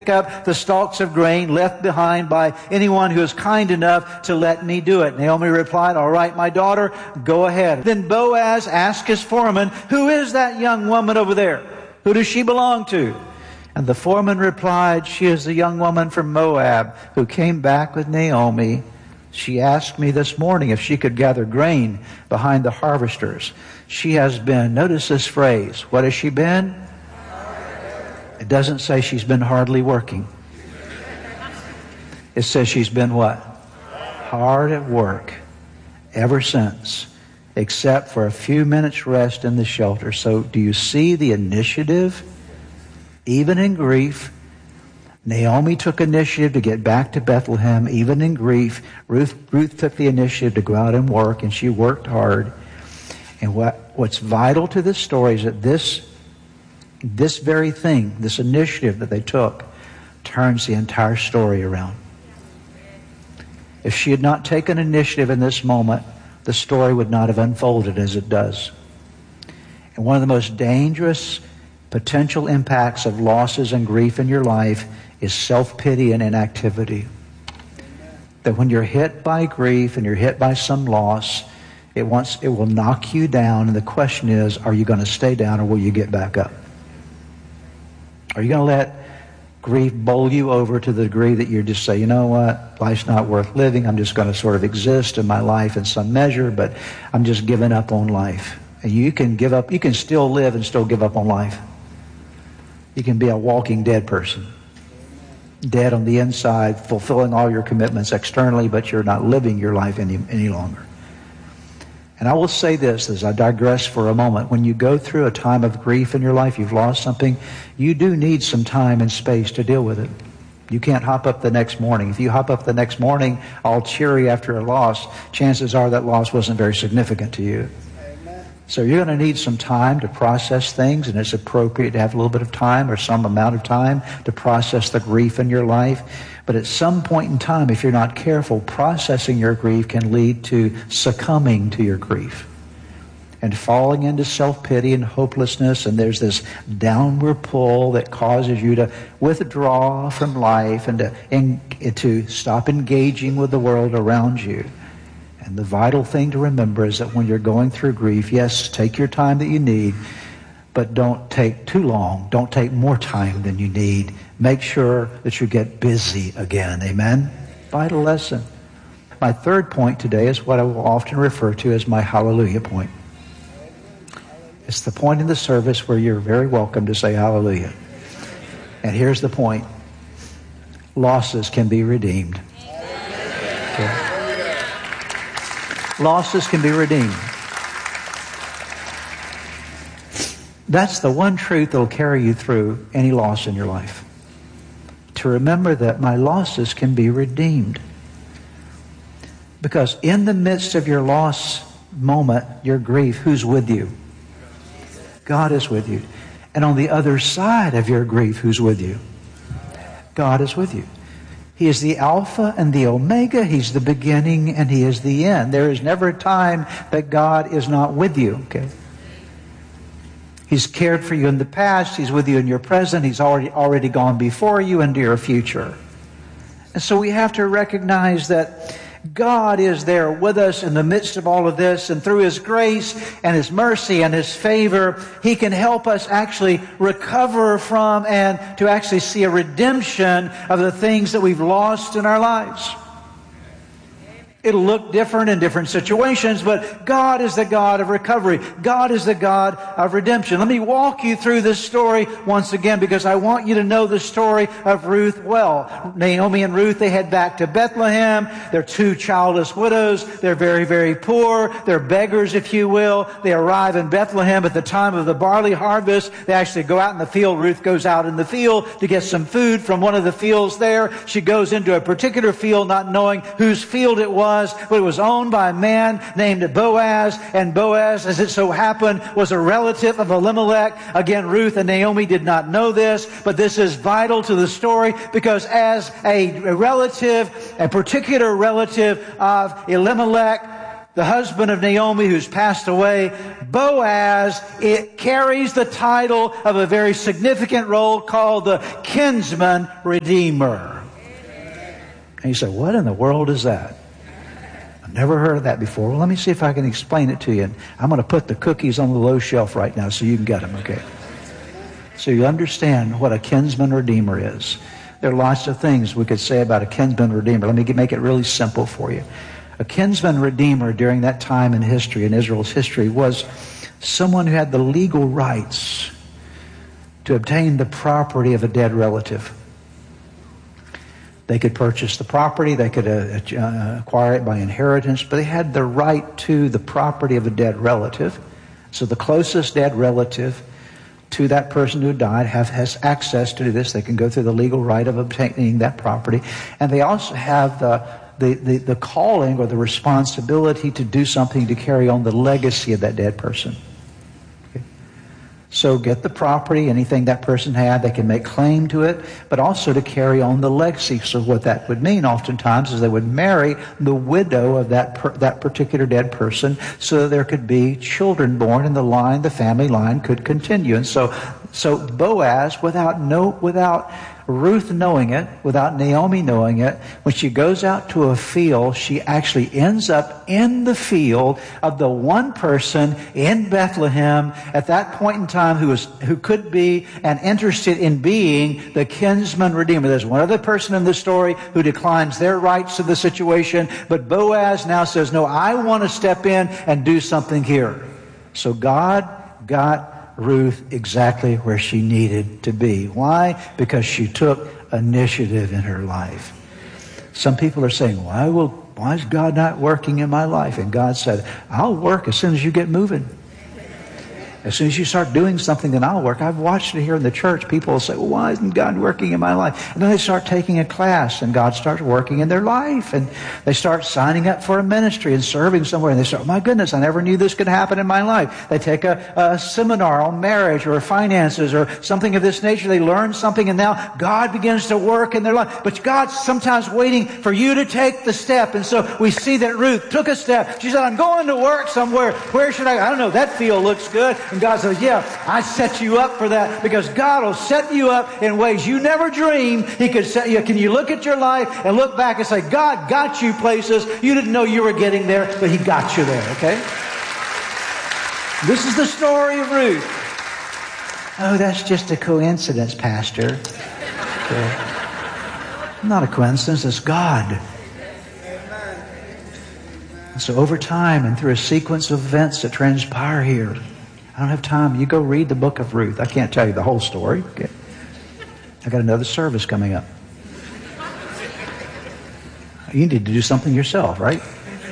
up the stalks of grain left behind by anyone who is kind enough to let me do it. Naomi replied, all right, my daughter, go ahead. Then Boaz asked his foreman, who is that young woman over there? Who does she belong to? And the foreman replied, she is the young woman from Moab who came back with Naomi. She asked me this morning if she could gather grain behind the harvesters. She has been, notice this phrase, what has she been? It doesn't say she's been hardly working. It says she's been what? Hard at work ever since, except for a few minutes rest in the shelter. So do you see the initiative? Even in grief, Naomi took initiative to get back to Bethlehem. Even in grief, Ruth took the initiative to go out and work, and she worked hard. And what's vital to this story is that this very thing, this initiative that they took, turns the entire story around. If she had not taken initiative in this moment, the story would not have unfolded as it does. And one of the most dangerous potential impacts of losses and grief in your life is self-pity and inactivity. That when you're hit by grief and you're hit by some loss, it will knock you down, and the question is, are you going to stay down or will you get back up? Are you going to let grief bowl you over to the degree that you just say, you know what, life's not worth living. I'm just going to sort of exist in my life in some measure, but I'm just giving up on life. And you can give up, you can still live and still give up on life. You can be a walking dead person. Dead on the inside, fulfilling all your commitments externally, but you're not living your life any longer. And I will say this as I digress for a moment. When you go through a time of grief in your life, you've lost something, you do need some time and space to deal with it. You can't hop up the next morning. If you hop up the next morning all cheery after a loss, chances are that loss wasn't very significant to you. So you're going to need some time to process things, and it's appropriate to have a little bit of time or some amount of time to process the grief in your life. But at some point in time, if you're not careful, processing your grief can lead to succumbing to your grief and falling into self-pity and hopelessness, and there's this downward pull that causes you to withdraw from life and to stop engaging with the world around you. And the vital thing to remember is that when you're going through grief, yes, take your time that you need, but don't take too long. Don't take more time than you need. Make sure that you get busy again. Amen? Vital lesson. My third point today is what I will often refer to as my hallelujah point. It's the point in the service where you're very welcome to say hallelujah. And here's the point. Losses can be redeemed. Okay. Losses can be redeemed. That's the one truth that will carry you through any loss in your life. To remember that my losses can be redeemed. Because in the midst of your loss moment, your grief, who's with you? God is with you. And on the other side of your grief, who's with you? God is with you. He is the Alpha and the Omega. He's the beginning and He is the end. There is never a time that God is not with you. Okay? He's cared for you in the past. He's with you in your present. He's already gone before you into your future. And so we have to recognize that God is there with us in the midst of all of this, and through His grace and His mercy and His favor, He can help us actually recover from and to actually see a redemption of the things that we've lost in our lives. It'll look different in different situations, but God is the God of recovery. God is the God of redemption. Let me walk you through this story once again, because I want you to know the story of Ruth well. Naomi and Ruth, they head back to Bethlehem. They're two childless widows. They're very, very poor. They're beggars, if you will. They arrive in Bethlehem at the time of the barley harvest. They actually go out in the field. Ruth goes out in the field to get some food from one of the fields there. She goes into a particular field not knowing whose field it was, but it was owned by a man named Boaz, and Boaz, as it so happened, was a relative of Elimelech. Again, Ruth and Naomi did not know this, but this is vital to the story, because as a relative, a particular relative of Elimelech, the husband of Naomi who's passed away, Boaz, it carries the title of a very significant role called the kinsman redeemer. And you say, what in the world is that? I've never heard of that before. Well, let me see if I can explain it to you. And I'm going to put the cookies on the low shelf right now so you can get them, okay? So you understand what a kinsman redeemer is. There are lots of things we could say about a kinsman redeemer. Let me make it really simple for you. A kinsman redeemer during that time in history, in Israel's history, was someone who had the legal rights to obtain the property of a dead relative. They could purchase the property, they could acquire it by inheritance, but they had the right to the property of a dead relative. So the closest dead relative to that person who died has access to this. They can go through the legal right of obtaining that property. And they also have the calling or the responsibility to do something to carry on the legacy of that dead person. Okay. So get the property, anything that person had, they can make claim to it, but also to carry on the legacy. So what that would mean oftentimes is they would marry the widow of that particular dead person so that there could be children born and the family line could continue. And so Boaz, without Ruth knowing it, without Naomi knowing it, when she goes out to a field, she actually ends up in the field of the one person in Bethlehem at that point in time who could be and interested in being the kinsman redeemer. There's one other person in the story who declines their rights to the situation, but Boaz now says, no, I want to step in and do something here. So God got Ruth exactly where she needed to be. Why? Because she took initiative in her life. Some people are saying, why is God not working in my life? And God said, I'll work as soon as you get moving. As soon as you start doing something, then I'll work. I've watched it here in the church. People will say, well, why isn't God working in my life? And then they start taking a class, and God starts working in their life. And they start signing up for a ministry and serving somewhere. And they start, oh, my goodness, I never knew this could happen in my life. They take a seminar on marriage or finances or something of this nature. They learn something, and now God begins to work in their life. But God's sometimes waiting for you to take the step. And so we see that Ruth took a step. She said, I'm going to work somewhere. Where should I don't know. That field looks good. And God says, yeah, I set you up for that, because God will set you up in ways you never dreamed He could set you. Can you look at your life and look back and say, God got you places you didn't know you were getting there, but He got you there, okay? This is the story of Ruth. Oh, that's just a coincidence, Pastor. Okay. Not a coincidence, it's God. So over time and through a sequence of events that transpire here, I don't have time. You go read the book of Ruth. I can't tell you the whole story. Okay. I got another service coming up. You need to do something yourself, right?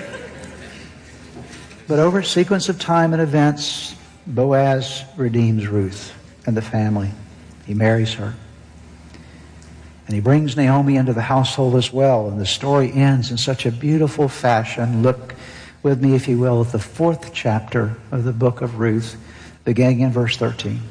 But over a sequence of time and events, Boaz redeems Ruth and the family. He marries her. And he brings Naomi into the household as well. And the story ends in such a beautiful fashion. Look with me, if you will, at the 4th chapter of the book of Ruth, beginning in verse 13.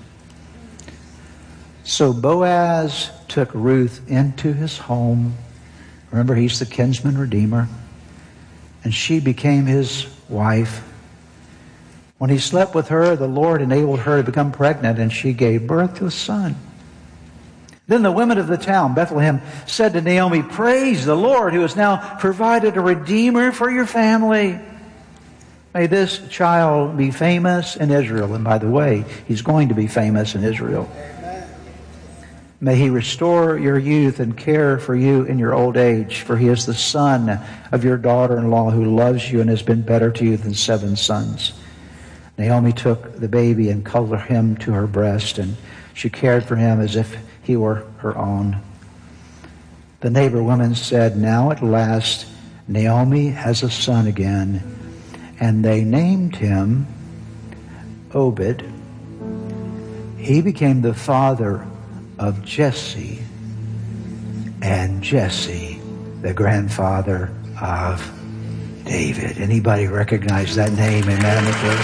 So Boaz took Ruth into his home. Remember, he's the kinsman redeemer. And she became his wife. When he slept with her, the Lord enabled her to become pregnant, and she gave birth to a son. Then the women of the town, Bethlehem, said to Naomi, praise the Lord, who has now provided a redeemer for your family. May this child be famous in Israel. And by the way, he's going to be famous in Israel. May he restore your youth and care for you in your old age, for he is the son of your daughter-in-law who loves you and has been better to you than 7 sons. Naomi took the baby and cuddled him to her breast, and she cared for him as if he were her own. The neighbor women said, now at last Naomi has a son again. And they named him Obed. He became the father of Jesse, and Jesse, the grandfather of David. Anybody recognize that name? Amen.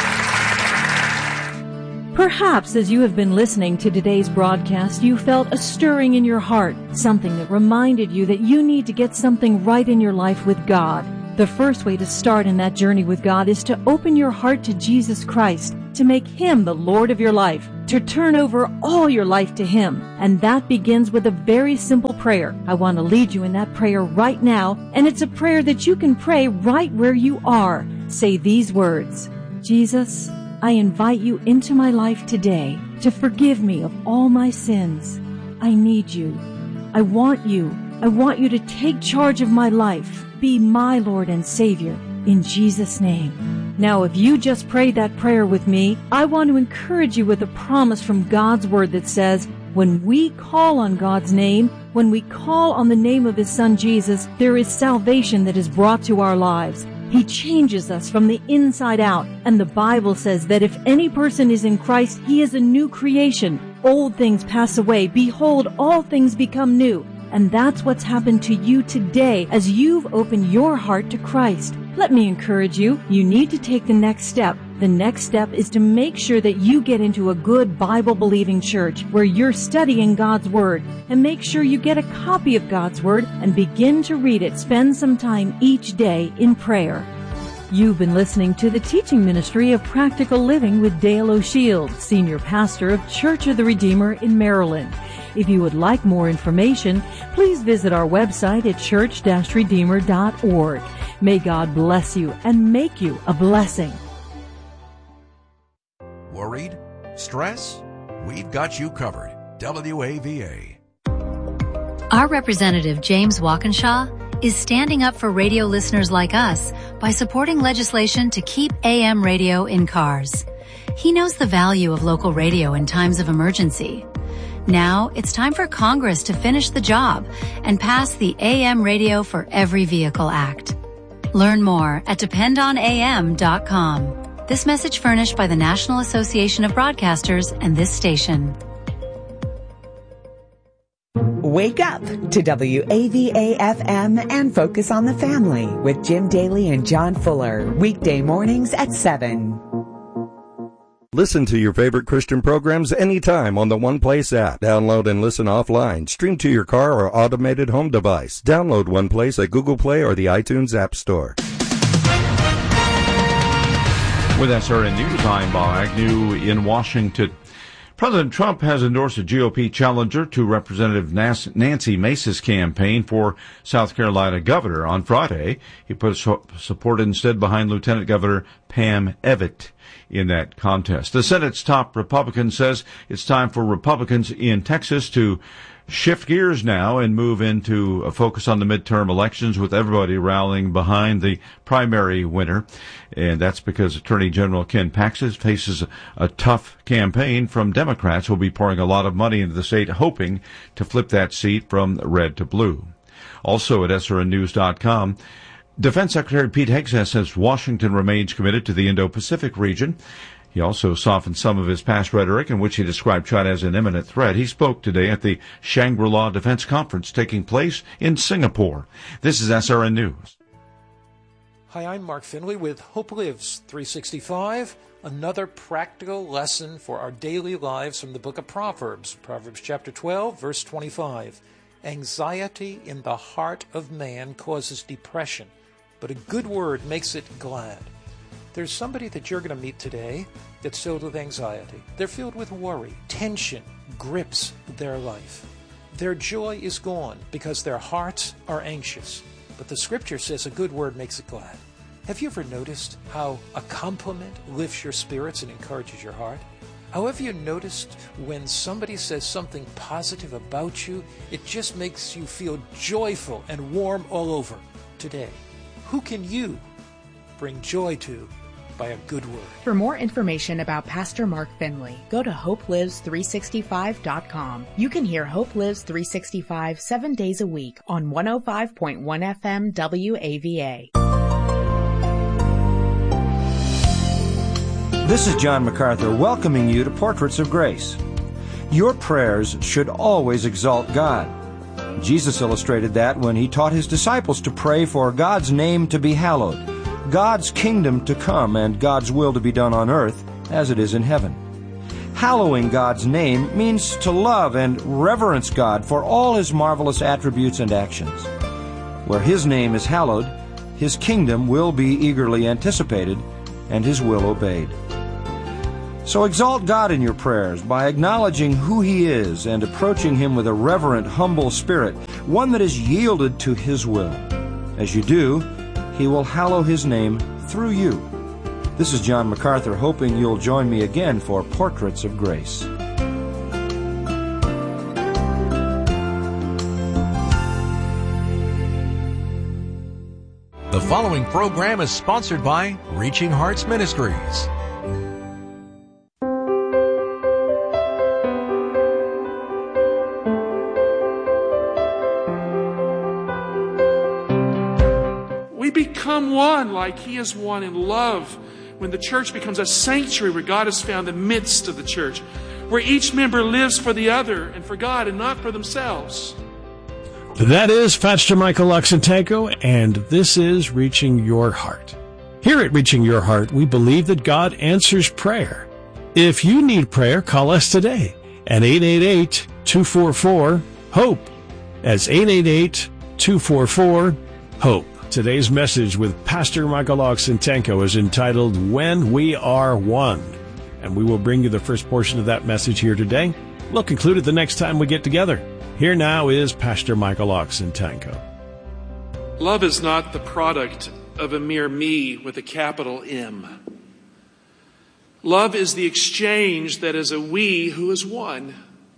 Perhaps as you have been listening to today's broadcast, you felt a stirring in your heart, something that reminded you that you need to get something right in your life with God. The first way to start in that journey with God is to open your heart to Jesus Christ, to make Him the Lord of your life, to turn over all your life to Him. And that begins with a very simple prayer. I want to lead you in that prayer right now, and it's a prayer that you can pray right where you are. Say these words: Jesus, I invite you into my life today to forgive me of all my sins. I need you. I want you. I want you to take charge of my life. Be my Lord and Savior, in Jesus' name. Now, if you just prayed that prayer with me, I want to encourage you with a promise from God's Word that says, when we call on God's name, when we call on the name of His Son Jesus, there is salvation that is brought to our lives. He changes us from the inside out. And the Bible says that if any person is in Christ, he is a new creation. Old things pass away. Behold, all things become new. And that's what's happened to you today as you've opened your heart to Christ. Let me encourage you. You need to take the next step. The next step is to make sure that you get into a good Bible-believing church where you're studying God's Word. And make sure you get a copy of God's Word and begin to read it. Spend some time each day in prayer. You've been listening to the teaching ministry of Practical Living with Dale O'Shield, Senior Pastor of Church of the Redeemer in Maryland. If you would like more information, please visit our website at church-redeemer.org. May God bless you and make you a blessing. Worried? Stress? We've got you covered. WAVA. Our representative, James Walkinshaw, is standing up for radio listeners like us by supporting legislation to keep AM radio in cars. He knows the value of local radio in times of emergency. Now it's time for Congress to finish the job and pass the AM Radio for Every Vehicle Act. Learn more at dependonam.com. This message furnished by the National Association of Broadcasters and this station. Wake up to WAVA-FM and Focus on the Family with Jim Daly and John Fuller. Weekday mornings at 7. Listen to your favorite Christian programs anytime on the One Place app. Download and listen offline. Stream to your car or automated home device. Download One Place at Google Play or the iTunes App Store. With SRN News, I'm Bob Agnew in Washington. President Trump has endorsed a GOP challenger to Representative Nancy Mace's campaign for South Carolina governor on Friday. He put support instead behind Lieutenant Governor Pam Evett in that contest. The Senate's top Republican says it's time for Republicans in Texas to shift gears now and move into a focus on the midterm elections, with everybody rallying behind the primary winner. And that's because Attorney General Ken Paxton faces a tough campaign from Democrats who will be pouring a lot of money into the state, hoping to flip that seat from red to blue. Also at SRNnews.com, Defense Secretary Pete Hegseth says Washington remains committed to the Indo-Pacific region. He also softened some of his past rhetoric in which he described China as an imminent threat. He spoke today at the Shangri-La Defense Conference taking place in Singapore. This is SRN News. Hi, I'm Mark Finley with Hope Lives 365, another practical lesson for our daily lives from the book of Proverbs. Proverbs chapter 12, verse 25. Anxiety in the heart of man causes depression, but a good word makes it glad. There's somebody that you're going to meet today that's filled with anxiety. They're filled with worry. Tension grips their life. Their joy is gone because their hearts are anxious. But the scripture says a good word makes it glad. Have you ever noticed how a compliment lifts your spirits and encourages your heart? However, you noticed when somebody says something positive about you, it just makes you feel joyful and warm all over. Today, who can you bring joy to by a good word? For more information about Pastor Mark Finley, go to HopeLives365.com. You can hear Hope Lives 365 7 days a week on 105.1 FM WAVA. This is John MacArthur welcoming you to Portraits of Grace. Your prayers should always exalt God. Jesus illustrated that when he taught his disciples to pray for God's name to be hallowed, God's kingdom to come, and God's will to be done on earth as it is in heaven. Hallowing God's name means to love and reverence God for all his marvelous attributes and actions. Where his name is hallowed, His kingdom will be eagerly anticipated and His will obeyed. So exalt God in your prayers by acknowledging who He is and approaching Him with a reverent, humble spirit, one that is yielded to His will. As you do, He will hallow His name through you. This is John MacArthur, hoping you'll join me again for Portraits of Grace. The following program is sponsored by Reaching Hearts Ministries. We become one like He is one in love when the church becomes a sanctuary where God is found in the midst of the church, where each member lives for the other and for God and not for themselves. That is Pastor Michael Oxentenko, and this is Reaching Your Heart. Here at Reaching Your Heart, we believe that God answers prayer. If you need prayer, call us today at 888-244-HOPE. That's 888-244-HOPE. Today's message with Pastor Michael Oxentenko is entitled, When We Are One. And we will bring you the first portion of that message here today. We'll conclude it the next time we get together. Here now is Pastor Michael Oxentenko. Love is not the product of a mere me with a capital M. Love is the exchange that is a we who is one.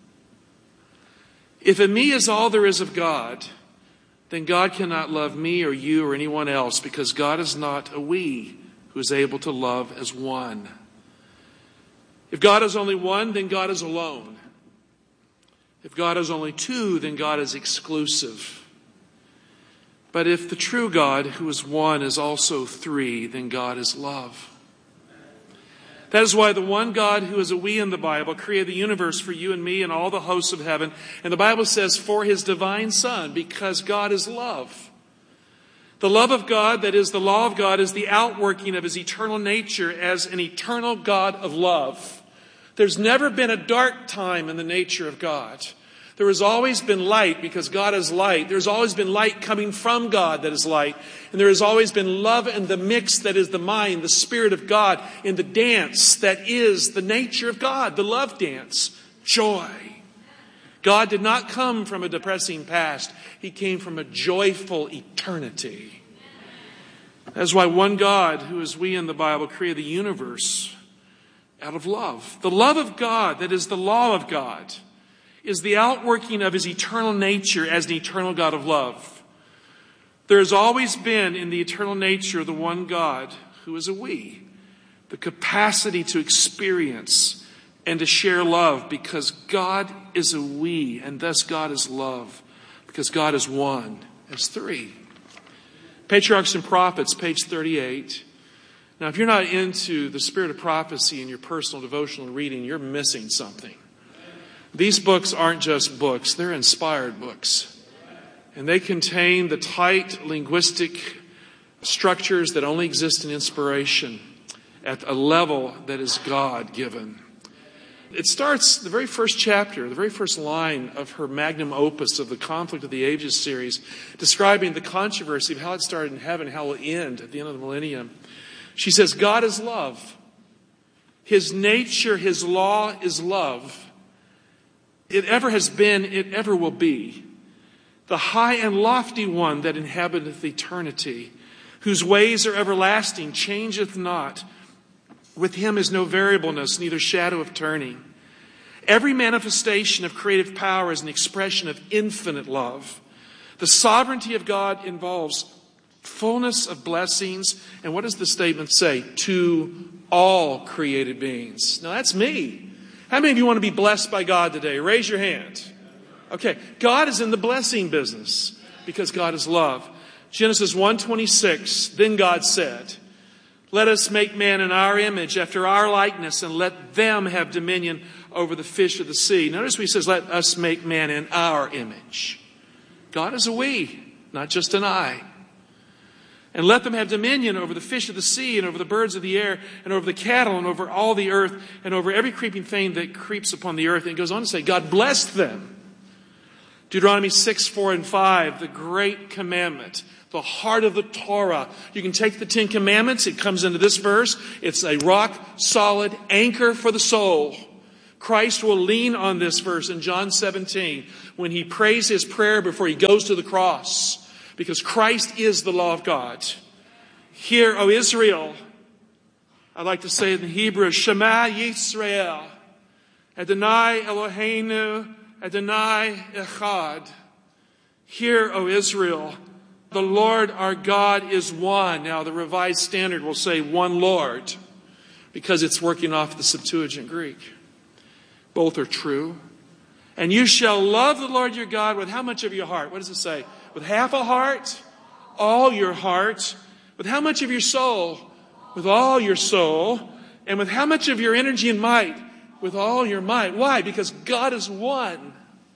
If a me is all there is of God, then God cannot love me or you or anyone else, because God is not a we who is able to love as one. If God is only one, then God is alone. If God is only two, then God is exclusive. But if the true God, who is one, is also three, then God is love. That is why the one God who is a we in the Bible created the universe for you and me and all the hosts of heaven. And the Bible says, for His divine Son, because God is love. The love of God, that is the law of God, is the outworking of His eternal nature as an eternal God of love. There's never been a dark time in the nature of God. There has always been light because God is light. There's always been light coming from God that is light. And there has always been love in the mix that is the mind, the Spirit of God, in the dance that is the nature of God, the love dance, joy. God did not come from a depressing past. He came from a joyful eternity. That's why one God, who is we in the Bible, created the universe out of love. The love of God, that is the law of God, is the outworking of His eternal nature as an eternal God of love. There has always been in the eternal nature of the one God, who is a we, the capacity to experience and to share love, because God is a we, and thus God is love, because God is one as three. Patriarchs and Prophets, page 38. Now, if you're not into the spirit of prophecy in your personal devotional reading, you're missing something. These books aren't just books, they're inspired books. And they contain the tight linguistic structures that only exist in inspiration at a level that is God-given. It starts, the very first chapter, the very first line of her magnum opus of the Conflict of the Ages series, describing the controversy of how it started in heaven, how it will end at the end of the millennium. She says, God is love. His nature, His law is love. It ever has been, it ever will be. The high and lofty one that inhabiteth eternity, whose ways are everlasting, changeth not. With Him is no variableness, neither shadow of turning. Every manifestation of creative power is an expression of infinite love. The sovereignty of God involves fullness of blessings. And what does the statement say? To all created beings. Now that's me. How many of you want to be blessed by God today? Raise your hand. Okay. God is in the blessing business because God is love. Genesis 1:26. Then God said, let us make man in our image, after our likeness, and let them have dominion over the fish of the sea. Notice he says, let us make man in our image. God is a we, not just an I. And let them have dominion over the fish of the sea, and over the birds of the air, and over the cattle, and over all the earth, and over every creeping thing that creeps upon the earth. And it goes on to say, God blessed them. Deuteronomy 6, 4, and 5, the great commandment, the heart of the Torah. You can take the 10 Commandments. It comes into this verse. It's a rock-solid anchor for the soul. Christ will lean on this verse in John 17 when he prays his prayer before he goes to the cross, because Christ is the law of God. Hear, O Israel. I like to say it in Hebrew, Shema Yisrael, Adonai Eloheinu, Adonai Echad. Hear, O Israel, the Lord our God is one. Now, the Revised Standard will say one Lord, because it's working off the Septuagint Greek. Both are true. And you shall love the Lord your God with how much of your heart? What does it say? With half a heart? All your heart? With how much of your soul? With all your soul. And with how much of your energy and might? With all your might. Why? Because God is one.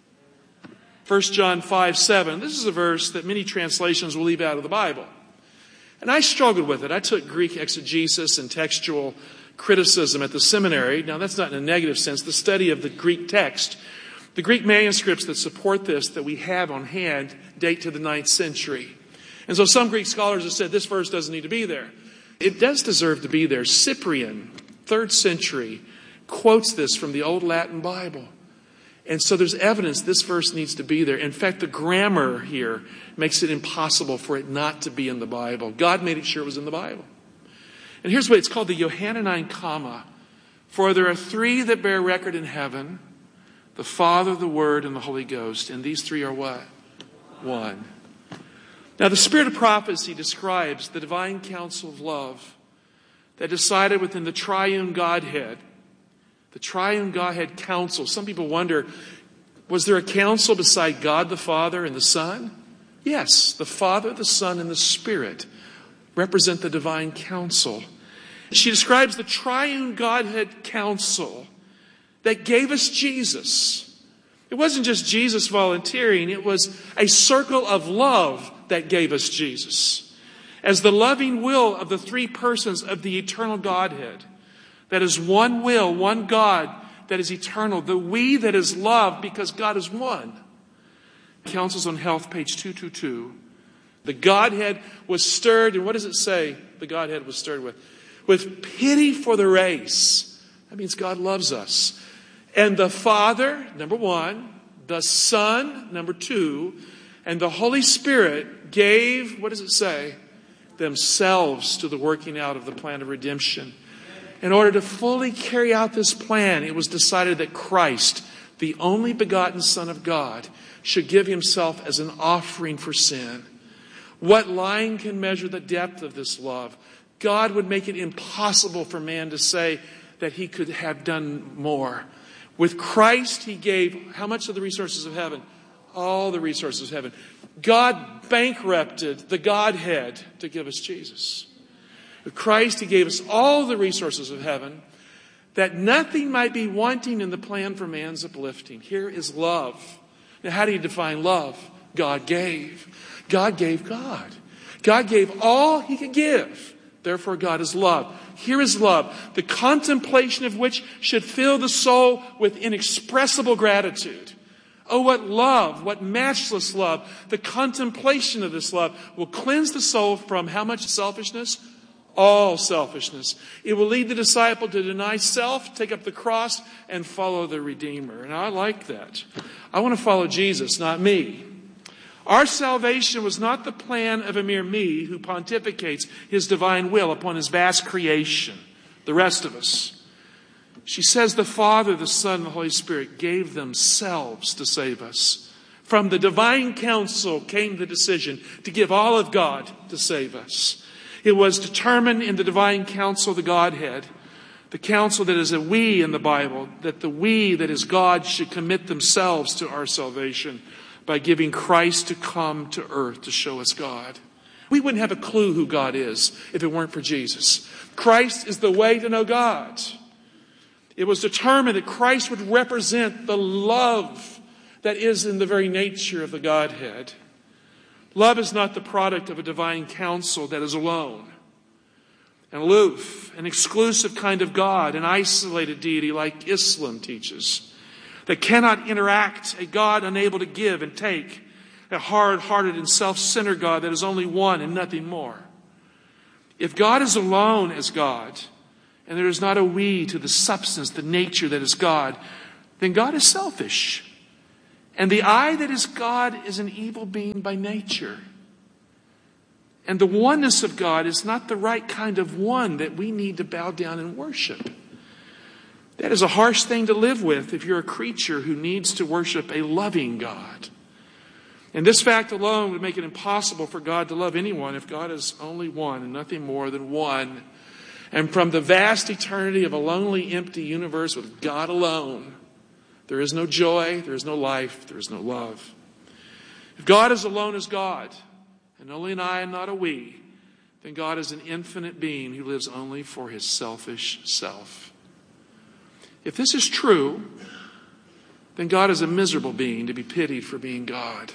1 John 5, 7. This is a verse that many translations will leave out of the Bible. And I struggled with it. I took Greek exegesis and textual criticism at the seminary. Now, that's not in a negative sense. The study of the Greek text. The Greek manuscripts that support this that we have on hand date to the 9th century. And so some Greek scholars have said this verse doesn't need to be there. It does deserve to be there. Cyprian, 3rd century, quotes this from the Old Latin Bible. And so there's evidence this verse needs to be there. In fact, the grammar here makes it impossible for it not to be in the Bible. God made it sure it was in the Bible. And here's what it's called, the Johannine comma. For there are 3 that bear record in heaven, the Father, the Word, and the Holy Ghost. And these 3 are what? One. Now, the Spirit of prophecy describes the divine counsel of love that decided within the triune Godhead. The triune Godhead counsel. Some people wonder, was there a counsel beside God the Father and the Son? Yes, the Father, the Son, and the Spirit represent the divine counsel. She describes the triune Godhead counsel that gave us Jesus. It wasn't just Jesus volunteering. It was a circle of love that gave us Jesus. As the loving will of the 3 persons of the eternal Godhead. That is one will, one God that is eternal. The we that is love because God is one. Counsels on Health, page 222. The Godhead was stirred, and what does it say the Godhead was stirred with? With pity for the race. That means God loves us. And the Father, number 1, the Son, number 2, and the Holy Spirit gave, what does it say? Themselves to the working out of the plan of redemption. In order to fully carry out this plan, it was decided that Christ, the only begotten Son of God, should give himself as an offering for sin. What line can measure the depth of this love? God would make it impossible for man to say that he could have done more. With Christ, he gave how much of the resources of heaven? All the resources of heaven. God bankrupted the Godhead to give us Jesus. With Christ, he gave us all the resources of heaven that nothing might be wanting in the plan for man's uplifting. Here is love. Now, how do you define love? God gave. God gave God. God gave all he could give. Therefore, God is love. Here is love, the contemplation of which should fill the soul with inexpressible gratitude. Oh, what love, what matchless love. The contemplation of this love will cleanse the soul from how much selfishness? All selfishness. It will lead the disciple to deny self, take up the cross, and follow the Redeemer. And I like that. I want to follow Jesus, not me. Our salvation was not the plan of a mere me who pontificates his divine will upon his vast creation, the rest of us. She says the Father, the Son, and the Holy Spirit gave themselves to save us. From the divine counsel came the decision to give all of God to save us. It was determined in the divine counsel of the Godhead, the counsel that is a we in the Bible, that the we that is God should commit themselves to our salvation by giving Christ to come to earth to show us God. We wouldn't have a clue who God is if it weren't for Jesus. Christ is the way to know God. It was determined that Christ would represent the love that is in the very nature of the Godhead. Love is not the product of a divine counsel that is alone, an aloof, an exclusive kind of God, an isolated deity like Islam teaches. that cannot interact, a God unable to give and take, a hard-hearted and self-centered God that is only one and nothing more. If God is alone as God, and there is not a we to the substance, the nature that is God, then God is selfish. And the I that is God is an evil being by nature. And the oneness of God is not the right kind of one that we need to bow down and worship. That is a harsh thing to live with if you're a creature who needs to worship a loving God. And this fact alone would make it impossible for God to love anyone if God is only one and nothing more than one. And from the vast eternity of a lonely, empty universe with God alone, there is no joy, there is no life, there is no love. If God is alone as God, and only an I and not a we, then God is an infinite being who lives only for his selfish self. If this is true, then God is a miserable being to be pitied for being God.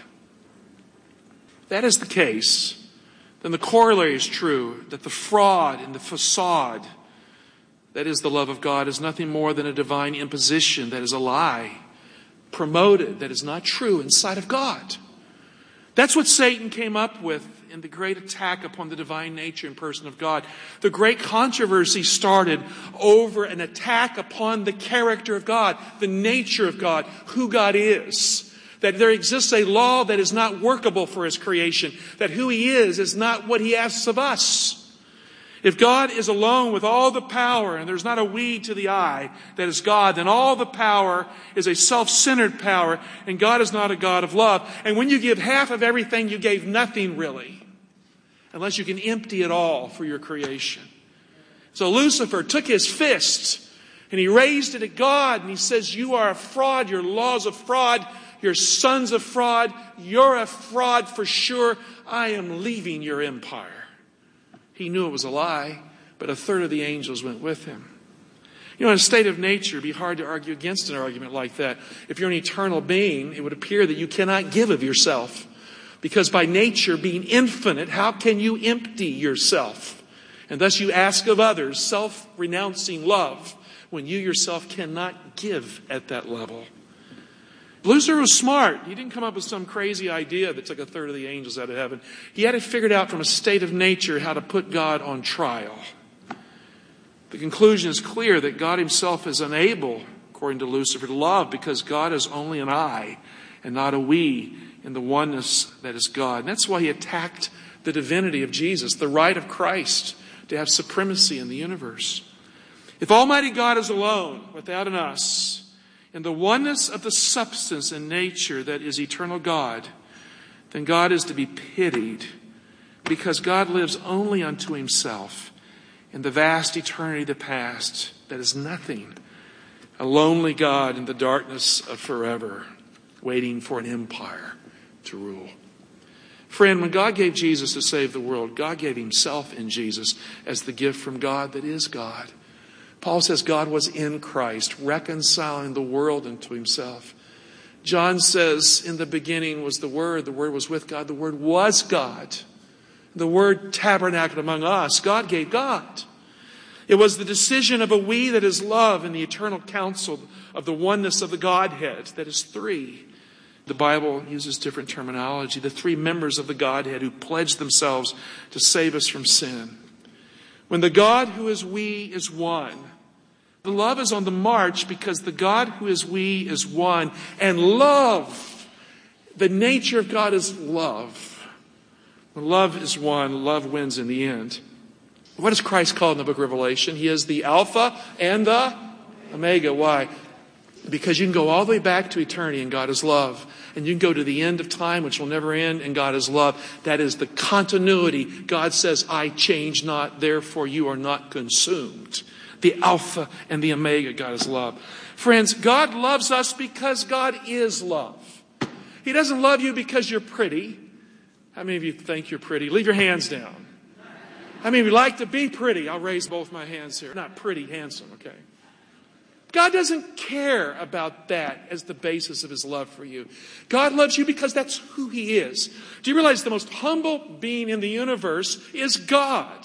If that is the case, then the corollary is true, that the fraud and the facade, that is the love of God, is nothing more than a divine imposition that is a lie, promoted, that is not true inside of God. That's what Satan came up with in the great attack upon the divine nature and person of God. The great controversy started over an attack upon the character of God, the nature of God, who God is. That there exists a law that is not workable for his creation. That who he is not what he asks of us. If God is alone with all the power, and there's not a we to the I that is God, then all the power is a self-centered power, and God is not a God of love. And when you give half of everything, you gave nothing really, unless you can empty it all for your creation. So Lucifer took his fist, and he raised it at God, and he says, you are a fraud, your laws of fraud, your sons of fraud, you're a fraud for sure. I am leaving your empire. He knew it was a lie, but a third of the angels went with him. You know, in a state of nature, it'd be hard to argue against an argument like that. If you're an eternal being, it would appear that you cannot give of yourself. Because by nature, being infinite, how can you empty yourself? And thus you ask of others self-renouncing love when you yourself cannot give at that level. Lucifer was smart. He didn't come up with some crazy idea that took a third of the angels out of heaven. He had it figured out from a state of nature how to put God on trial. The conclusion is clear that God himself is unable, according to Lucifer, to love because God is only an I and not a we in the oneness that is God. And that's why he attacked the divinity of Jesus, the right of Christ to have supremacy in the universe. If Almighty God is alone, without an us, in the oneness of the substance and nature that is eternal God, then God is to be pitied because God lives only unto himself in the vast eternity of the past that is nothing, a lonely God in the darkness of forever, waiting for an empire to rule. Friend, when God gave Jesus to save the world, God gave himself in Jesus as the gift from God that is God. Paul says God was in Christ, reconciling the world unto himself. John says, in the beginning was the Word was with God, the Word was God. The Word tabernacled among us. God gave God. It was the decision of a we that is love in the eternal counsel of the oneness of the Godhead, that is three. The Bible uses different terminology. The three members of the Godhead who pledged themselves to save us from sin. When the God who is we is one, the love is on the march because the God who is we is one. And love, the nature of God is love. When love is one, love wins in the end. What is Christ called in the book of Revelation? He is the Alpha and the Omega. Why? Because you can go all the way back to eternity and God is love. And you can go to the end of time, which will never end, and God is love. That is the continuity. God says, I change not, therefore you are not consumed. The Alpha and the Omega, God is love. Friends, God loves us because God is love. He doesn't love you because you're pretty. How many of you think you're pretty? Leave your hands down. How many of you like to be pretty? I'll raise both my hands here. Not pretty, handsome, okay? God doesn't care about that as the basis of his love for you. God loves you because that's who he is. Do you realize the most humble being in the universe is God?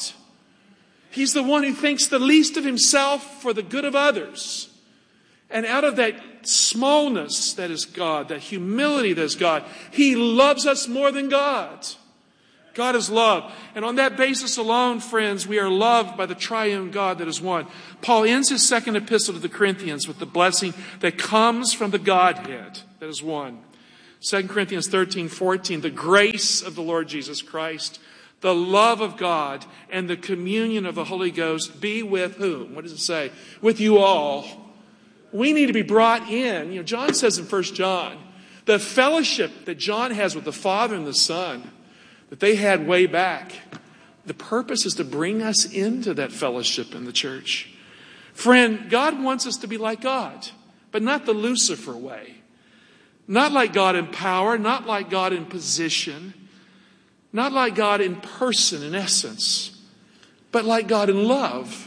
He's the one who thinks the least of himself for the good of others. And out of that smallness that is God, that humility that is God. He loves us more than God. God is love. And on that basis alone, friends, we are loved by the triune God that is one. Paul ends his second epistle to the Corinthians with the blessing that comes from the Godhead that is one. 2 Corinthians 13:14, the grace of the Lord Jesus Christ, the love of God, and the communion of the Holy Ghost be with whom? What does it say? With you all. We need to be brought in. John says in 1 John, the fellowship that John has with the Father and the Son, that they had way back, the purpose is to bring us into that fellowship in the church. Friend, God wants us to be like God, but not the Lucifer way. Not like God in power, not like God in position, not like God in person, in essence, but like God in love.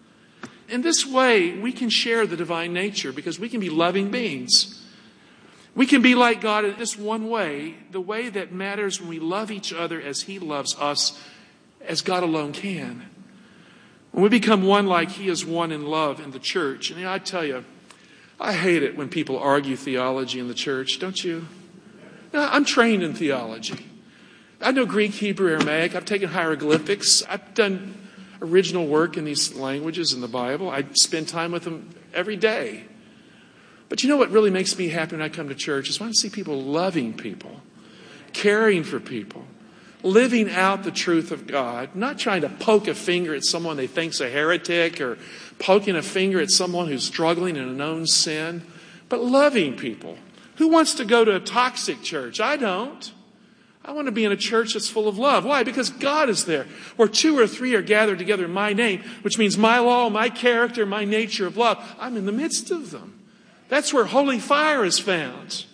In this way, we can share the divine nature because we can be loving beings. We can be like God in this one way, the way that matters when we love each other as He loves us, as God alone can. When we become one like He is one in love in the church. And I tell you, I hate it when people argue theology in the church, don't you? Now, I'm trained in theology. I know Greek, Hebrew, Aramaic. I've taken hieroglyphics. I've done original work in these languages in the Bible. I spend time with them every day. But you know what really makes me happy when I come to church is when I see people loving people, caring for people, living out the truth of God, not trying to poke a finger at someone they think's a heretic or poking a finger at someone who's struggling in a known sin, but loving people. Who wants to go to a toxic church? I don't. I want to be in a church that's full of love. Why? Because God is there. Where 2 or 3 are gathered together in my name, which means my law, my character, my nature of love. I'm in the midst of them. That's where holy fire is found.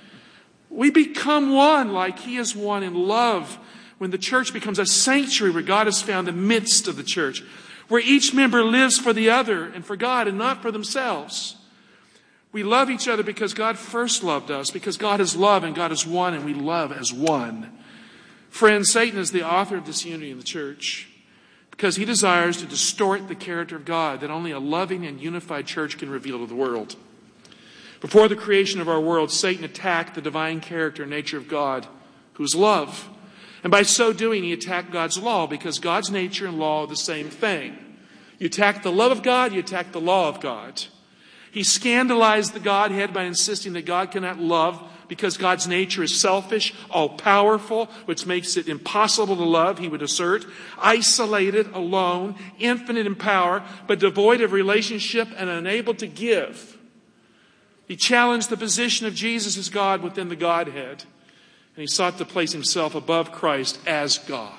We become one like He is one in love when the church becomes a sanctuary where God is found in the midst of the church, where each member lives for the other and for God and not for themselves. We love each other because God first loved us, because God is love and God is one and we love as one. Friends, Satan is the author of disunity in the church because he desires to distort the character of God that only a loving and unified church can reveal to the world. Before the creation of our world, Satan attacked the divine character and nature of God, who is love. And by so doing, he attacked God's law because God's nature and law are the same thing. You attack the love of God, you attack the law of God. He scandalized the Godhead by insisting that God cannot love because God's nature is selfish, all-powerful, which makes it impossible to love, he would assert, isolated, alone, infinite in power, but devoid of relationship and unable to give. He challenged the position of Jesus as God within the Godhead, and he sought to place himself above Christ as God.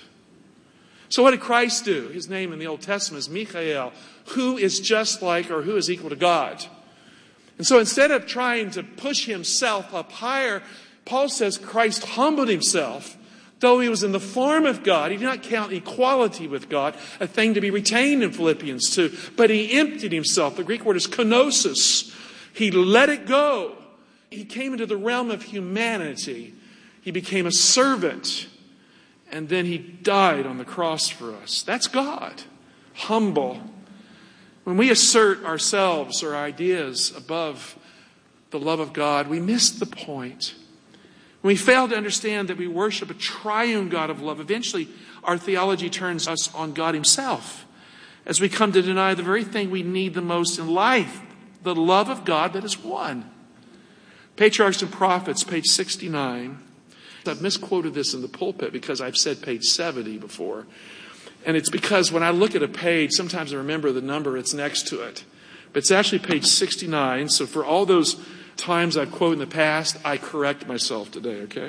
So what did Christ do? His name in the Old Testament is Michael, who is just like or who is equal to God. And so instead of trying to push himself up higher, Paul says Christ humbled himself. Though he was in the form of God, he did not count equality with God a thing to be retained in Philippians 2, but he emptied himself. The Greek word is kenosis. He let it go. He came into the realm of humanity. He became a servant. And then he died on the cross for us. That's God. Humble. When we assert ourselves or ideas above the love of God, we miss the point. When we fail to understand that we worship a triune God of love, eventually our theology turns us on God himself as we come to deny the very thing we need the most in life, the love of God that is one. Patriarchs and Prophets, page 69. I've misquoted this in the pulpit because I've said page 70 before. And it's because when I look at a page, sometimes I remember the number it's next to it. But it's actually page 69. So for all those times I've quoted in the past, I correct myself today, okay?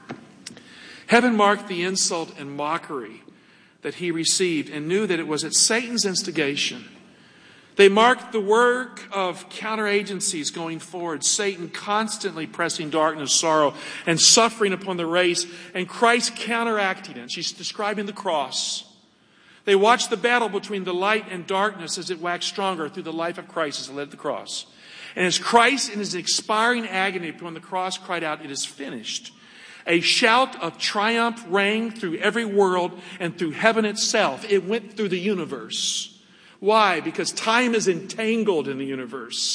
Heaven marked the insult and mockery that he received and knew that it was at Satan's instigation. They marked the work of counteragencies going forward. Satan constantly pressing darkness, sorrow, and suffering upon the race, and Christ counteracting it. She's describing the cross. They watched the battle between the light and darkness as it waxed stronger through the life of Christ as it led to the cross. And as Christ in his expiring agony upon the cross cried out, "It is finished," a shout of triumph rang through every world and through heaven itself. It went through the universe. Why? Because time is entangled in the universe.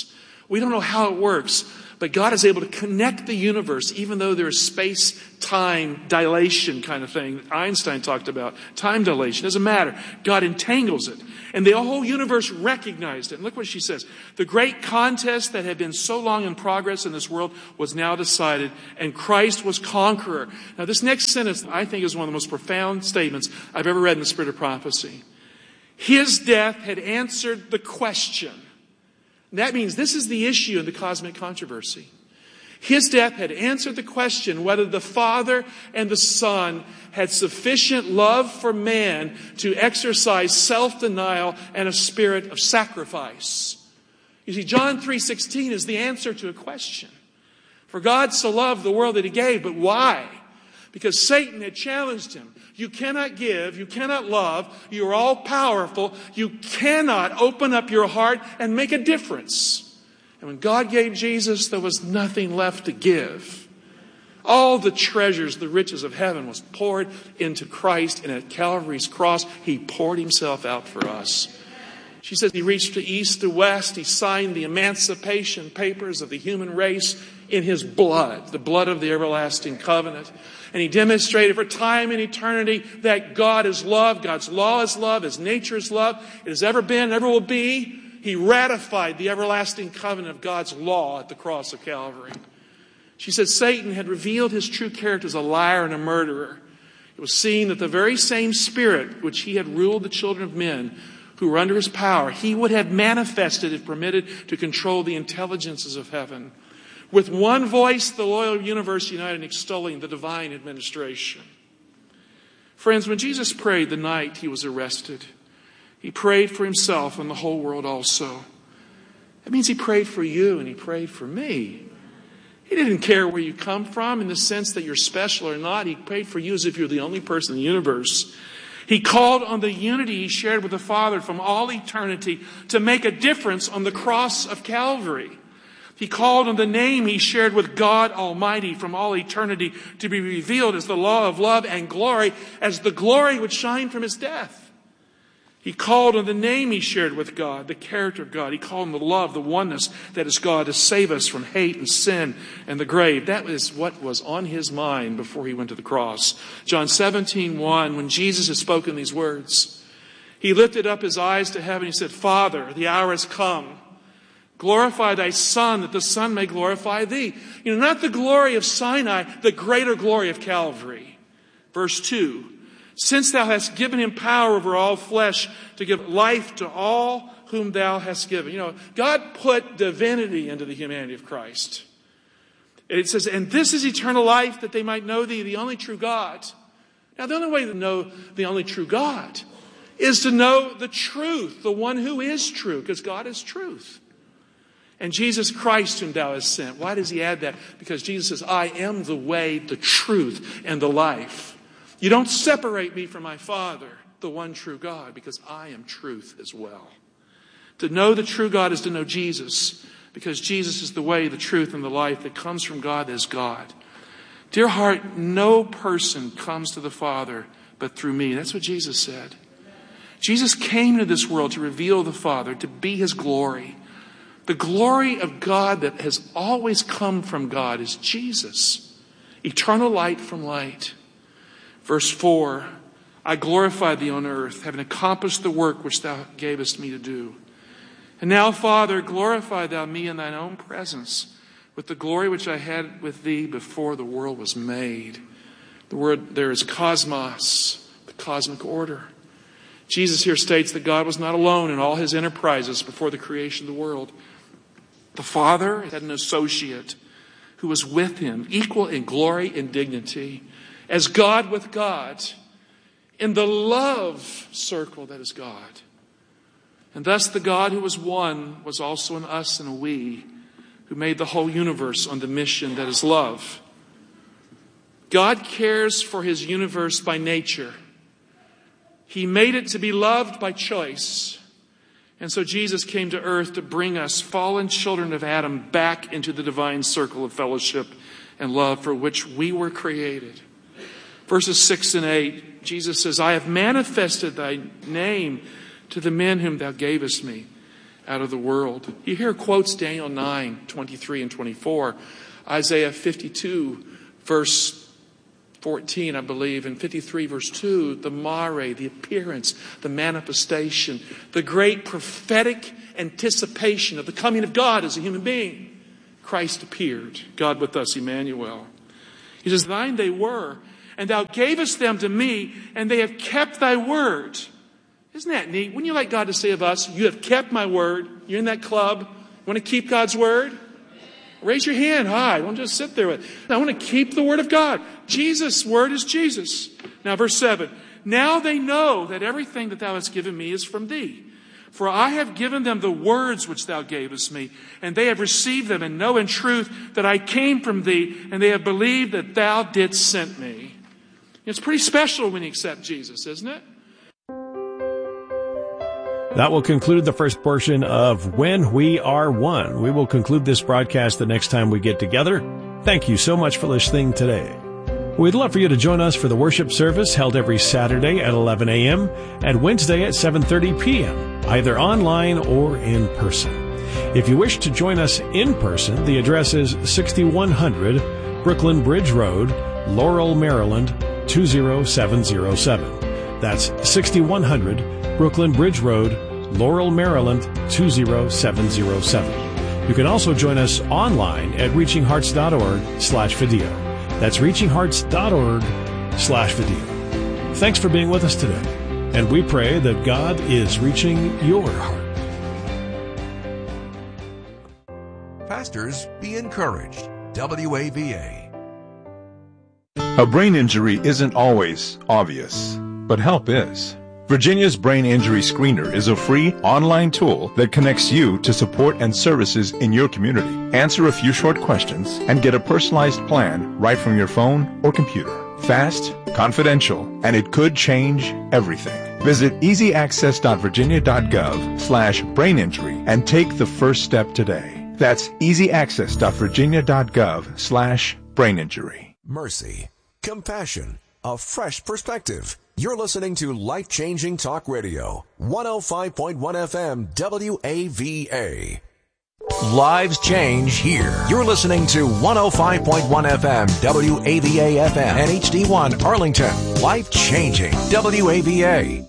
We don't know how it works, but God is able to connect the universe, even though there is space-time dilation kind of thing that Einstein talked about. Time dilation, doesn't matter. God entangles it. And the whole universe recognized it. And look what she says. The great contest that had been so long in progress in this world was now decided, and Christ was conqueror. Now this next sentence, I think, is one of the most profound statements I've ever read in the Spirit of Prophecy. His death had answered the question. That means this is the issue in the cosmic controversy. His death had answered the question whether the Father and the Son had sufficient love for man to exercise self-denial and a spirit of sacrifice. You see, John 3:16 is the answer to a question. For God so loved the world that he gave, but why? Because Satan had challenged him. You cannot give, you cannot love, you are all powerful, you cannot open up your heart and make a difference. And when God gave Jesus, there was nothing left to give. All the treasures, the riches of heaven was poured into Christ, and at Calvary's cross, he poured himself out for us. She says he reached to east to west. He signed the emancipation papers of the human race in his blood, the blood of the everlasting covenant. And he demonstrated for time and eternity that God is love, God's law is love, his nature is love. It has ever been, ever will be. He ratified the everlasting covenant of God's law at the cross of Calvary. She said Satan had revealed his true character as a liar and a murderer. It was seen that the very same spirit which he had ruled the children of men who were under his power, he would have manifested if permitted to control the intelligences of heaven. With one voice, the loyal universe united in extolling the divine administration. Friends, when Jesus prayed the night he was arrested, he prayed for himself and the whole world also. That means he prayed for you and he prayed for me. He didn't care where you come from in the sense that you're special or not. He prayed for you as if you're the only person in the universe. He called on the unity he shared with the Father from all eternity to make a difference on the cross of Calvary. He called on the name he shared with God Almighty from all eternity to be revealed as the law of love and glory, as the glory which shined from his death. He called on the name he shared with God, the character of God. He called on the love, the oneness that is God, to save us from hate and sin and the grave. That was what was on his mind before he went to the cross. John 17:1, when Jesus had spoken these words, he lifted up his eyes to heaven. He said, Father, the hour has come. Glorify thy Son, that the Son may glorify thee. You know, not the glory of Sinai, the greater glory of Calvary. Verse 2, since thou hast given him power over all flesh to give life to all whom thou hast given. You know, God put divinity into the humanity of Christ. It says, and this is eternal life, that they might know thee, the only true God. Now, the only way to know the only true God is to know the truth, the one who is true, because God is truth. And Jesus Christ whom thou hast sent. Why does he add that? Because Jesus says, I am the way, the truth, and the life. You don't separate me from my Father, the one true God, because I am truth as well. To know the true God is to know Jesus, because Jesus is the way, the truth, and the life that comes from God as God. Dear heart, no person comes to the Father but through me. That's what Jesus said. Jesus came to this world to reveal the Father, to be his glory. The glory of God that has always come from God is Jesus, eternal light from light. Verse 4, I glorified thee on earth, having accomplished the work which thou gavest me to do. And now, Father, glorify thou me in thine own presence with the glory which I had with thee before the world was made. The word there is cosmos, the cosmic order. Jesus here states that God was not alone in all his enterprises before the creation of the world. The Father had an associate who was with him, equal in glory and dignity, as God with God, in the love circle that is God. And thus the God who was one was also in us and a we, who made the whole universe on the mission that is love. God cares for his universe by nature. He made it to be loved by choice. And so Jesus came to earth to bring us, fallen children of Adam, back into the divine circle of fellowship and love for which we were created. Verses 6 and 8, Jesus says, I have manifested thy name to the men whom thou gavest me. out of the world. You hear quotes Daniel 9, 23 and 24, Isaiah 52, verse 14, I believe, and 53, verse 2, the mare, the appearance, the manifestation, the great prophetic anticipation of the coming of God as a human being. Christ appeared, God with us, Emmanuel. He says, thine they were, and thou gavest them to me, and they have kept thy word. Isn't that neat? Wouldn't you like God to say of us, you have kept my word? You're in that club. You want to keep God's word? Raise your hand high. Don't just sit there with it. I want to keep the word of God. Jesus' word is Jesus. Now, verse 7. Now they know that everything that thou hast given me is from thee. For I have given them the words which thou gavest me, and they have received them, and know in truth that I came from thee, and they have believed that thou didst send me. It's pretty special when you accept Jesus, isn't it? That will conclude the first portion of When We Are One. We will conclude this broadcast the next time we get together. Thank you so much for listening today. We'd love for you to join us for the worship service held every Saturday at 11 a.m. and Wednesday at 7:30 p.m., either online or in person. If you wish to join us in person, the address is 6100 Brooklyn Bridge Road, Laurel, Maryland, 20707. That's 6100 Brooklyn Bridge Road, Laurel, Maryland, 20707. You can also join us online at reachinghearts.org/video. That's reachinghearts.org/video. Thanks for being with us today, and we pray that God is reaching your heart. Pastors, be encouraged. WAVA. A brain injury isn't always obvious, but help is. Virginia's Brain Injury Screener is a free online tool that connects you to support and services in your community. Answer a few short questions and get a personalized plan right from your phone or computer. Fast, confidential, and it could change everything. Visit easyaccess.virginia.gov/braininjury and take the first step today. That's easyaccess.virginia.gov/braininjury. Mercy, compassion, a fresh perspective. You're listening to Life-Changing Talk Radio, 105.1 FM WAVA. Lives change here. You're listening to 105.1 FM WAVA FM and HD1 Arlington. Life-Changing WAVA.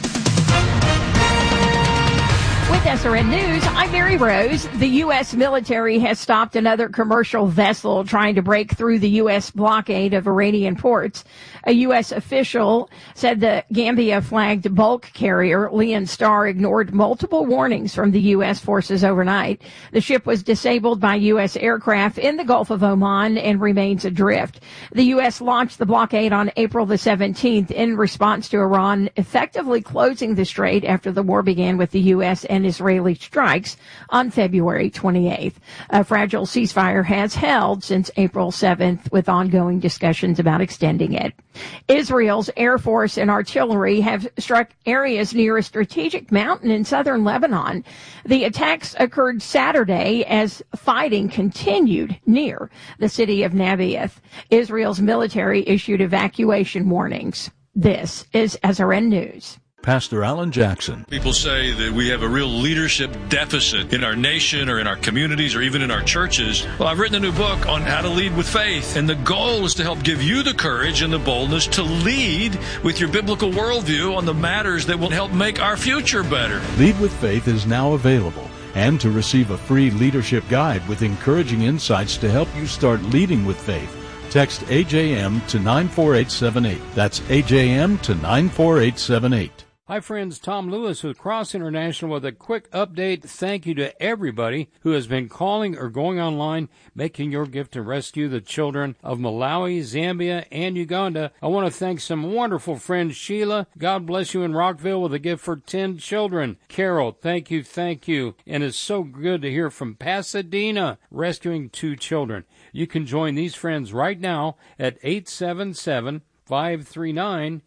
With SRN News, I'm Mary Rose. The U.S. military has stopped another commercial vessel trying to break through the U.S. blockade of Iranian ports. A U.S. official said the Gambia-flagged bulk carrier Leon Star ignored multiple warnings from the U.S. forces overnight. The ship was disabled by U.S. aircraft in the Gulf of Oman and remains adrift. The U.S. launched the blockade on April the 17th in response to Iran effectively closing the strait after the war began with the U.S. and Israeli strikes on February 28th. A fragile ceasefire has held since April 7th, with ongoing discussions about extending it. Israel's Air Force and artillery have struck areas near a strategic mountain in southern Lebanon. The attacks occurred Saturday as fighting continued near the city of Nabath. Israel's military issued evacuation warnings. This is SRN News. Pastor Alan Jackson. People say that we have a real leadership deficit in our nation or in our communities or even in our churches. Well, I've written a new book on how to lead with faith, and the goal is to help give you the courage and the boldness to lead with your biblical worldview on the matters that will help make our future better. Lead with Faith is now available, and to receive a free leadership guide with encouraging insights to help you start leading with faith, text AJM to 94878. That's AJM to 94878. Hi friends, Tom Lewis with Cross International with a quick update. Thank you to everybody who has been calling or going online, making your gift to rescue the children of Malawi, Zambia, and Uganda. I want to thank some wonderful friends. Sheila, God bless you in Rockville with a gift for 10 children. Carol, thank you. And it's so good to hear from Pasadena, rescuing 2 children. You can join these friends right now at 877-539-0064,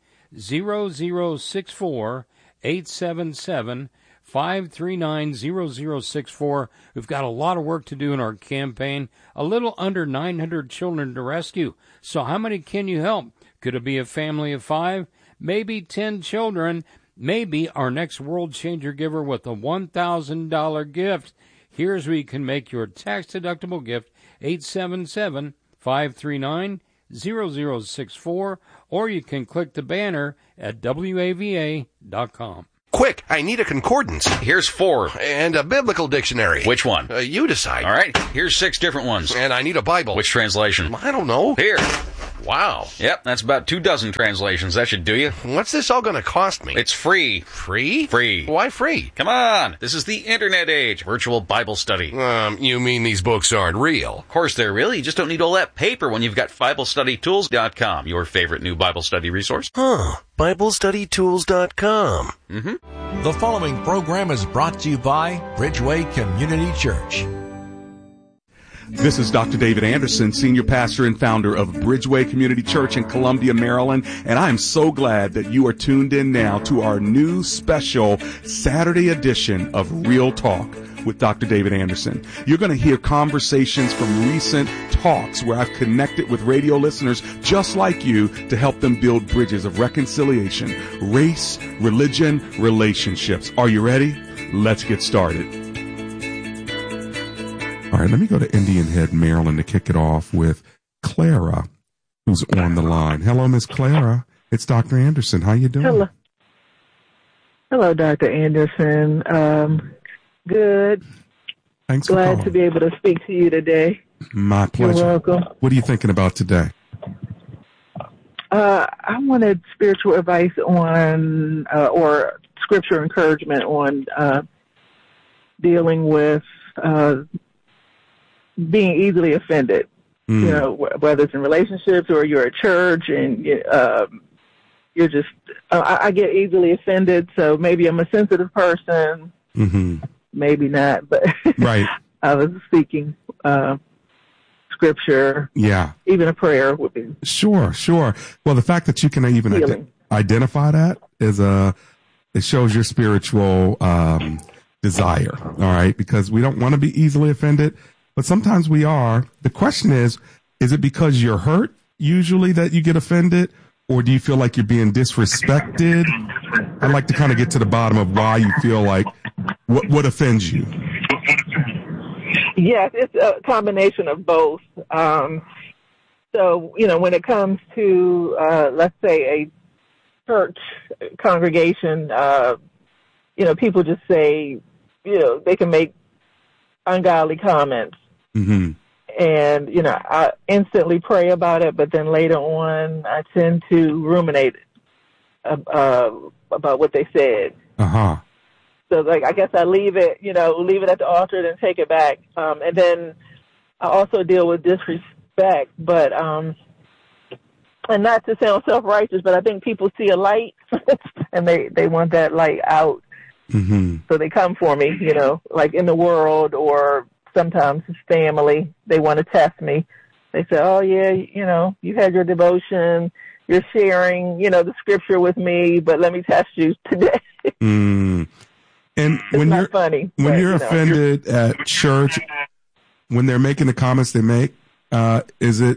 877-539-0064. We've got a lot of work to do in our campaign. A little under 900 children to rescue. So how many can you help? Could it be a family of 5? Maybe 10 children. may be our next World Changer giver with a $1,000 gift. Here's where you can make your tax-deductible gift, 877-539-0064, or you can click the banner at WAVA.com. Quick, I need a concordance. Here's 4. And a biblical dictionary. Which one? You decide. All right, here's 6 different ones. And I need a Bible. Which translation? I don't know. Here. Wow. Yep, that's about 24 translations. That should do you. What's this all going to cost me? It's free. Free? Free. Why free? Come on. This is the internet age. Virtual Bible study. You mean these books aren't real? Of course they're real. You just don't need all that paper when you've got BibleStudyTools.com, your favorite new Bible study resource. BibleStudyTools.com. Mm-hmm. The following program is brought to you by Bridgeway Community Church. This is Dr. David Anderson, Senior Pastor and Founder of Bridgeway Community Church in Columbia, Maryland, and I am so glad that you are tuned in now to our new special Saturday edition of Real Talk with Dr. David Anderson. You're going to hear conversations from recent talks where I've connected with radio listeners just like you to help them build bridges of reconciliation, race, religion, relationships. Are you ready? Let's get started. All right, let me go to Indian Head, Maryland to kick it off with Clara, who's on the line. Hello, Miss Clara. It's Dr. Anderson. How you doing? Hello, Dr. Anderson. Good. Thanks for Glad calling. to be able to speak to you today. My pleasure. You're welcome. What are you thinking about today? I wanted spiritual advice on, or scripture encouragement on dealing with being easily offended. You know, whether it's in relationships or you're at church and you're just, I get easily offended, so maybe I'm a sensitive person. Mm-hmm. Maybe not, but right. I was seeking scripture. Yeah. Even a prayer would be. Sure. Well, the fact that you can even identify that is it shows your spiritual desire. All right. Because we don't want to be easily offended, but sometimes we are. The question is it because you're hurt usually that you get offended, or do you feel like you're being disrespected? I'd like to kind of get to the bottom of why you feel like what offends you. Yes, it's a combination of both. So, when it comes to, let's say, a church congregation, people just say, they can make ungodly comments. Mm-hmm. And, I instantly pray about it, but then later on I tend to ruminate about what they said. Uh-huh. So, I guess I leave it at the altar, then take it back. And then I also deal with disrespect, but, and not to sound self-righteous, but I think people see a light and they want that light out. Mm-hmm. So they come for me, like in the world, or sometimes it's family. They want to test me. They say, oh yeah, you had your devotion, you're sharing, the scripture with me, but let me test you today. And when you're funny, when you're offended at church, when they're making the comments they make, are they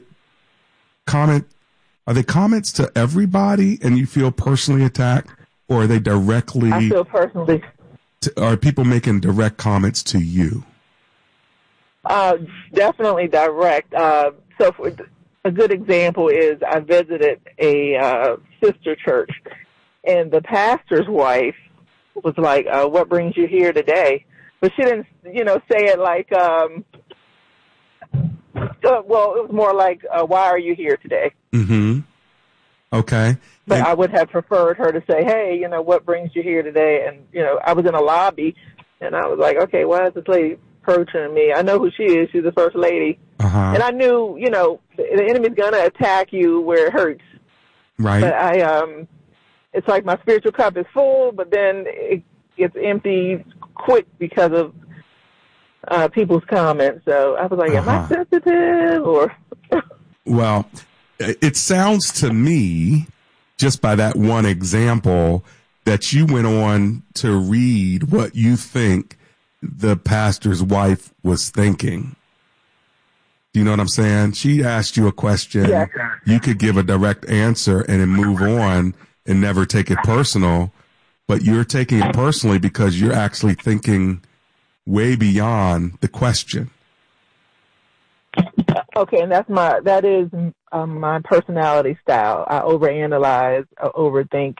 comments to everybody and you feel personally attacked, or are they directly? I feel personally. Are people making direct comments to you? Definitely direct. So for a good example is I visited a sister church, and the pastor's wife was like, what brings you here today? But she didn't, say it like, well, it was more like, why are you here today? Mm-hmm. Okay. But I would have preferred her to say, hey, what brings you here today? And, I was in a lobby, and I was like, okay, why is this lady approaching me? I know who she is. She's the first lady. Uh-huh. And I knew, the enemy's going to attack you where it hurts. Right. But it's like my spiritual cup is full, but then it gets empty quick because of people's comments. So I was like, am I sensitive or? Well, it sounds to me, just by that one example, that you went on to read what you think the pastor's wife was thinking. Do you know what I'm saying? She asked you a question. Yeah. You could give a direct answer and then move on and never take it personal. but you're taking it personally because you're actually thinking way beyond the question. Okay, and that is my personality style. I overanalyze, I overthink.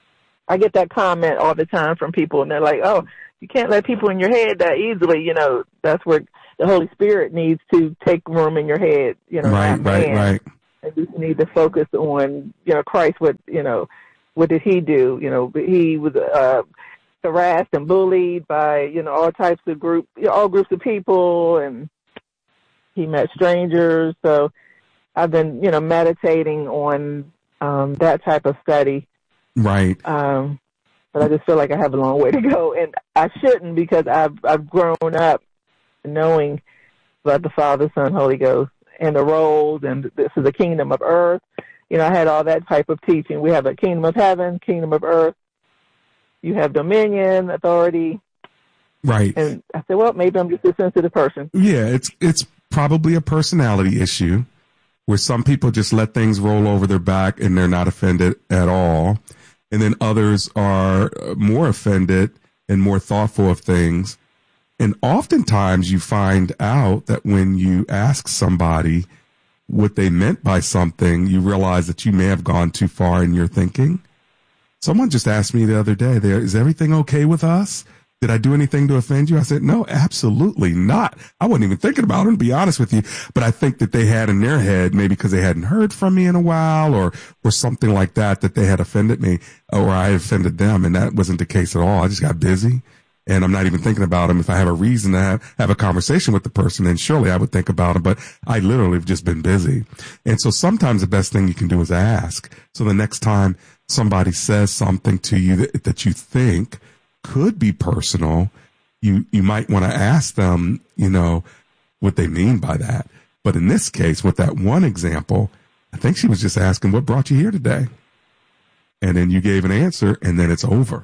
I get that comment all the time from people, and they're like, "Oh, you can't let people in your head that easily." You know, that's where the Holy Spirit needs to take room in your head. You know, right. And you need to focus on, you know, Christ. What did he do? You know, he was harassed and bullied by, you know, all types of all groups of people, and he met strangers. So I've been, you know, meditating on that type of study. Right. But I just feel like I have a long way to go, and I shouldn't, because I've grown up knowing about the Father, Son, Holy Ghost, and the roles, and this is a kingdom of earth. You know, I had all that type of teaching. We have a kingdom of heaven, kingdom of earth. You have dominion, authority. Right. And I said, well, maybe I'm just a sensitive person. Yeah, it's probably a personality issue where some people just let things roll over their back and they're not offended at all. And then others are more offended and more thoughtful of things. And oftentimes you find out that when you ask somebody what they meant by something, you realize that you may have gone too far in your thinking. Someone just asked me the other day, is everything okay with us? Did I do anything to offend you? I said, no, absolutely not. I wasn't even thinking about it, to be honest with you. But I think that they had in their head, maybe because they hadn't heard from me in a while or something like that they had offended me or I offended them. And that wasn't the case at all. I just got busy and I'm not even thinking about them. If I have a reason to have a conversation with the person, then surely I would think about them. But I literally have just been busy. And so sometimes the best thing you can do is ask. So the next time somebody says something to you that you think could be personal, you might want to ask them, you know, what they mean by that. But in this case, with that one example, I think she was just asking, what brought you here today? And then you gave an answer, and then it's over.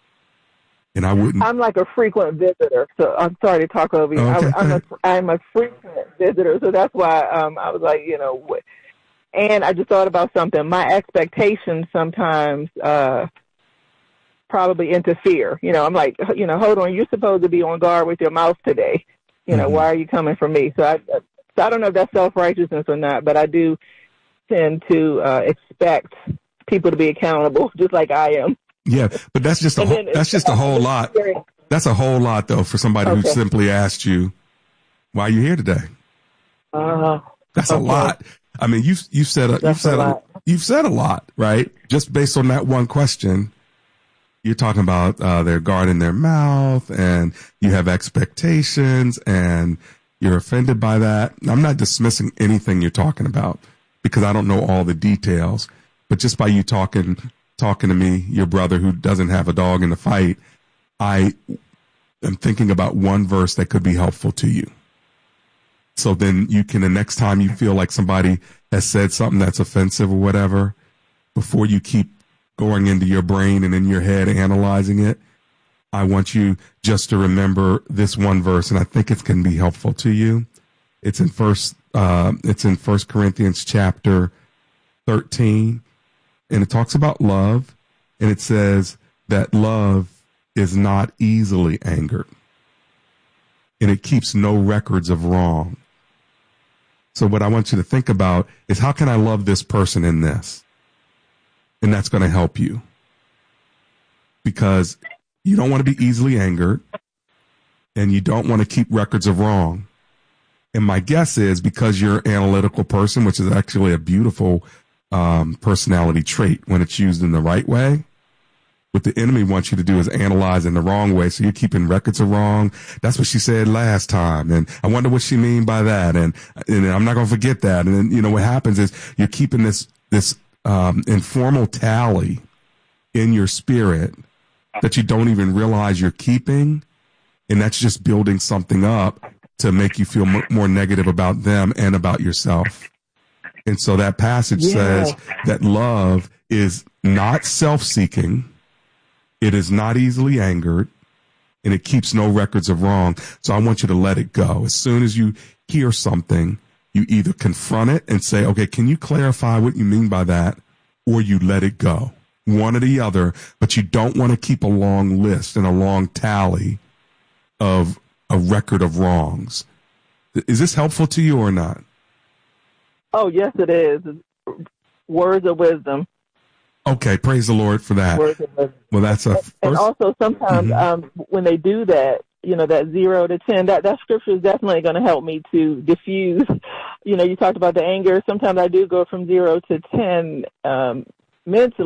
And I'm like a frequent visitor, so I'm sorry to talk over you. Okay. I'm a frequent visitor, so that's why I was like, you know, and I just thought about something. My expectations sometimes probably interfere. You know, I'm like, you know, hold on, you're supposed to be on guard with your mouth today. You know, why are you coming for me? So I don't know if that's self-righteousness or not, but I do tend to expect people to be accountable, just like I am. Yeah, but that's just a whole lot. That's a whole lot, though, for somebody who simply asked you, why are you here today? That's a lot. I mean, you've said a lot, right? Just based on that one question. You're talking about they're guarding their mouth and you have expectations and you're offended by that. I'm not dismissing anything you're talking about because I don't know all the details. But just by you talking to me, your brother who doesn't have a dog in the fight, I am thinking about one verse that could be helpful to you. So then you can, the next time you feel like somebody has said something that's offensive or whatever, before you keep going into your brain and in your head analyzing it, I want you just to remember this one verse, and I think it can be helpful to you. It's in First Corinthians chapter 13, and it talks about love, and it says that love is not easily angered, and it keeps no records of wrong. So what I want you to think about is, how can I love this person in this? And that's going to help you, because you don't want to be easily angered and you don't want to keep records of wrong. And my guess is because you're an analytical person, which is actually a beautiful personality trait when it's used in the right way. What the enemy wants you to do is analyze in the wrong way. So you're keeping records of wrong. That's what she said last time. And I wonder what she mean by that. And I'm not going to forget that. And then, you know, what happens is you're keeping this informal tally in your spirit that you don't even realize you're keeping. And that's just building something up to make you feel more negative about them and about yourself. And so that passage says that love is not self-seeking. It is not easily angered, and it keeps no records of wrong. So I want you to let it go. As soon as you hear something, you either confront it and say, okay, can you clarify what you mean by that? Or you let it go. one or the other, but you don't want to keep a long list and a long tally of a record of wrongs. Is this helpful to you or not? Oh, yes, it is. Words of wisdom. Okay, praise the Lord for that. Words of wisdom. Well, that's a first. And also sometimes when they do that, that 0 to 10, that scripture is definitely going to help me to diffuse. You talked about the anger. Sometimes I do go from 0 to 10 mentally.